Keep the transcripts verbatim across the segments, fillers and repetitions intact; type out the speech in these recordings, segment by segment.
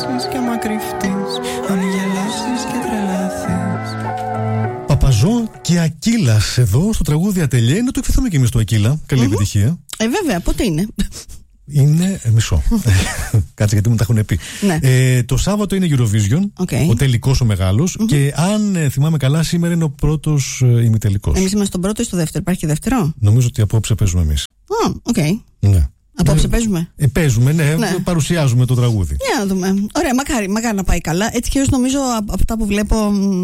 γελάσεις και άμα κρυφτείς, αν γελάσεις και τρελαθείς. Παπαζό και Ακύλας εδώ στο τραγούδι Ατελιέ. Να το ευχηθούμε και εμείς του Ακύλα. Καλή mm-hmm. επιτυχία. Ε, βέβαια, πότε είναι? Είναι ε, μισό. Κάτσε γιατί μου τα έχουν πει. Ναι. Ε, το Σάββατο είναι Eurovision, okay. ο τελικός ο μεγάλος. Mm-hmm. Και αν ε, θυμάμαι καλά, σήμερα είναι ο πρώτος ε, ημιτελικός. Εμείς είμαστε στον πρώτο ή στο δεύτερο? Υπάρχει και δεύτερο? Νομίζω ότι απόψε παίζουμε εμείς. Α, οκ. Okay. Ναι. Απόψε παίζουμε. Ε, παίζουμε, ναι, ναι, παρουσιάζουμε το τραγούδι. Για να δούμε. Ωραία, μακάρι, μακάρι να πάει καλά. Έτσι κι αλλιώς νομίζω από αυτά που βλέπω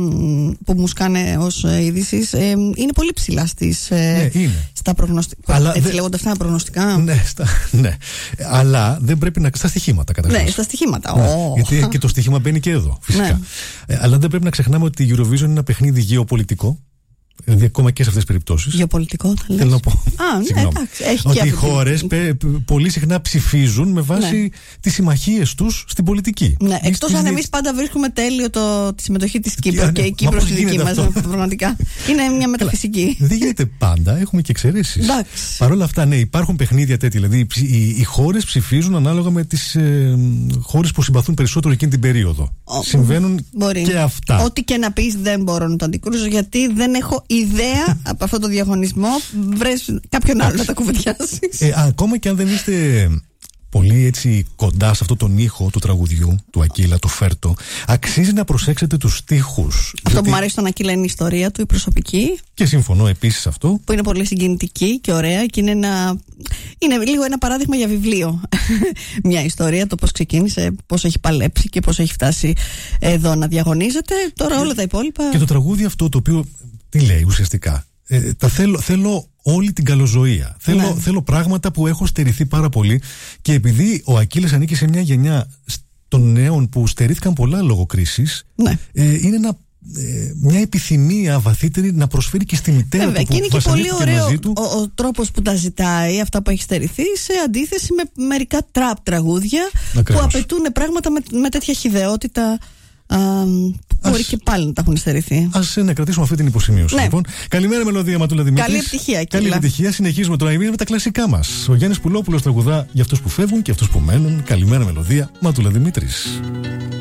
που μου σκάνε ως ειδήσεις ε, είναι πολύ ψηλά στις, ε, ναι, στα προγνωστικά. Αλλά έτσι δε... λέγονται αυτά προγνωστικά. Ναι, στα, ναι. Αλλά δεν πρέπει να. Στα στοιχήματα καταρχάς. Ναι, στα στοιχήματα. Ναι. Oh. Γιατί και το στοίχημα μπαίνει και εδώ, φυσικά. Ναι. Ε, αλλά δεν πρέπει να ξεχνάμε ότι η Eurovision είναι ένα παιχνίδι γεωπολιτικό. Δηλαδή, ακόμα και σε αυτές τις περιπτώσεις. Γεωπολιτικό, θα λες. Θέλω να πω. Α, ναι, εντάξει. Έχει ότι και οι χώρες πε, πολύ συχνά ψηφίζουν με βάση ναι. τις συμμαχίες τους στην πολιτική. Ναι, εκτός αν εμείς πάντα βρίσκουμε τέλειο το, τη συμμετοχή της Κύπρου και, και η Κύπρος τη δική μας. Πραγματικά. Είναι μια μεταφυσική. Δεν γίνεται πάντα, έχουμε και εξαιρέσεις. Παρ' όλα αυτά, ναι, υπάρχουν παιχνίδια τέτοια. Δηλαδή, οι, οι χώρες ψηφίζουν ανάλογα με τις ε, χώρες που συμπαθούν περισσότερο εκείνη την περίοδο. Ο, Συμβαίνουν μπορεί. Και αυτά. Ό,τι και να πεις δεν μπορώ να το αντικρούσω, γιατί δεν έχω ιδέα από αυτό το διαγωνισμό. Βρες κάποιον άλλο να τα κουβεντιάσεις. Ε, ακόμα και αν δεν είστε πολύ έτσι κοντά σε αυτό τον ήχο του τραγουδιού του Ακύλα, του Φέρτο, αξίζει να προσέξετε τους στίχους. Αυτό διότι... που μου αρέσει στον Ακύλα είναι η ιστορία του, η προσωπική. Και συμφωνώ επίσης αυτό. Που είναι πολύ συγκινητική και ωραία και είναι, ένα... είναι λίγο ένα παράδειγμα για βιβλίο. Μια ιστορία, το πώς ξεκίνησε, πώς έχει παλέψει και πώς έχει φτάσει εδώ να διαγωνίζεται. Τώρα όλα τα υπόλοιπα. Και το τραγούδι αυτό το οποίο. Τι λέει ουσιαστικά? Ε, τα θέλω, θέλω όλη την καλοζωία. Θέλω, ναι. θέλω πράγματα που έχω στερηθεί πάρα πολύ. Και επειδή ο Ακύλας ανήκει σε μια γενιά των νέων που στερήθηκαν πολλά λόγω κρίσης, ναι. ε, είναι ένα, ε, μια επιθυμία βαθύτερη να προσφέρει και στη μητέρα Βέβαια, του. Βέβαια, και είναι και πολύ ωραίο του. Ο, ο τρόπος που τα ζητάει, αυτά που έχει στερηθεί, σε αντίθεση με μερικά τραπ τραγούδια. Ακριβώς. Που απαιτούν πράγματα με, με τέτοια χυδαιότητα. Α, μπορεί και πάλι να τα έχουν στερηθεί. Ας ναι, κρατήσουμε αυτή την υποσημείωση. Ναι. Λοιπόν. Καλημέρα, Μελωδία Ματούλα Δημήτρης. Καλή επιτυχία, Καλή επιτυχία. Συνεχίζουμε τώρα με τα κλασικά μας. Ο Γιάννης Πουλόπουλος τραγουδά για αυτούς που φεύγουν και αυτούς που μένουν. Καλημέρα, Μελωδία Ματούλα Δημήτρης.